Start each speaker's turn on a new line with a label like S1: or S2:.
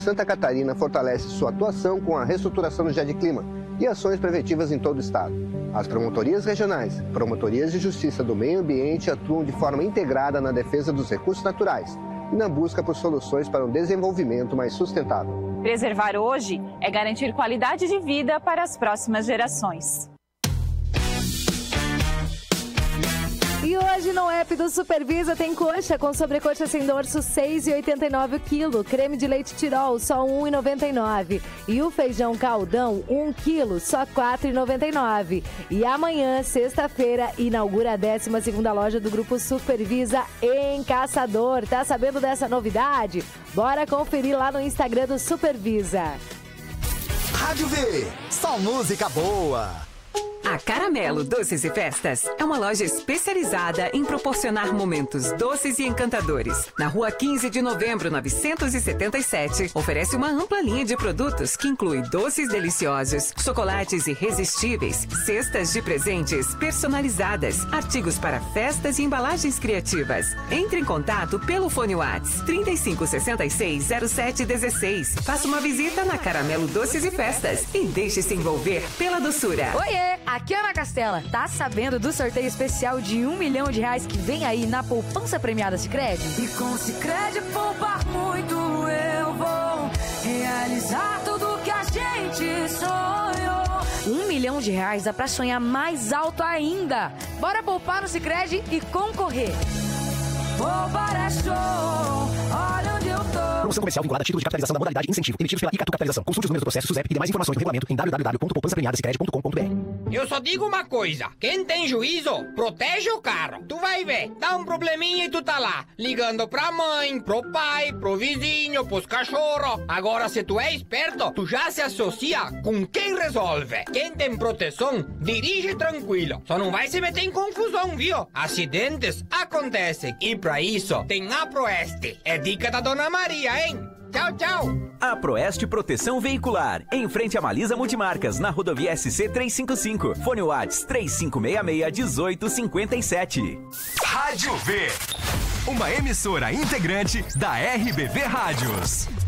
S1: Santa Catarina fortalece sua atuação com a reestruturação do GED Clima e ações preventivas em todo o estado. As promotorias regionais, promotorias de justiça do meio ambiente atuam de forma integrada na defesa dos recursos naturais e na busca por soluções para um desenvolvimento mais sustentável.
S2: Preservar hoje é garantir qualidade de vida para as próximas gerações.
S3: E hoje no app do Supervisa tem coxa com sobrecoxa sem dorso 6,89 o quilo, creme de leite Tirol só 1,99 e o feijão caldão 1 quilo só 4,99. E amanhã, sexta-feira, inaugura a 12ª loja do Grupo Supervisa em Caçador. Tá sabendo dessa novidade? Bora conferir lá no Instagram do Supervisa.
S4: Rádio V, só música boa.
S5: A Caramelo Doces e Festas é uma loja especializada em proporcionar momentos doces e encantadores. Na rua 15 de novembro, 977, oferece uma ampla linha de produtos que inclui doces deliciosos, chocolates irresistíveis, cestas de presentes personalizadas, artigos para festas e embalagens criativas. Entre em contato pelo fone WhatsApp 3566-0716. Faça uma visita na Caramelo Doces e Festas e deixe-se envolver pela doçura.
S6: Oiê! Aqui é Ana Castela. Tá sabendo do sorteio especial de R$1 milhão que vem aí na poupança premiada Sicredi?
S7: E com Sicredi poupar muito eu vou realizar tudo que a gente sonhou.
S6: R$1 milhão dá pra sonhar mais alto ainda. Bora poupar no Sicredi e concorrer.
S7: Poupar é show, olha onde eu tô.
S4: Promoção comercial vinculada a título de capitalização da modalidade incentivo emitidos pela Icatu Capitalização. Consulte os números do processo SUSEP e demais informações no regulamento em www.poupançapremiadasicredi.com.br.
S8: Eu só digo uma coisa, quem tem juízo, protege o carro. Tu vai ver, dá um probleminha e tu tá lá, ligando pra mãe, pro pai, pro vizinho, pros cachorros. Agora, se tu é esperto, tu já se associa com quem resolve. Quem tem proteção, dirige tranquilo. Só não vai se meter em confusão, viu? Acidentes acontecem. E pra isso, tem a Proeste. É dica da Dona Maria, hein? Tchau, tchau.
S9: A Proeste Proteção Veicular, em frente a Malisa Multimarcas, na rodovia SC 355. Fone Whats 3566-1857.
S10: Rádio V, uma emissora integrante da RBV Rádios.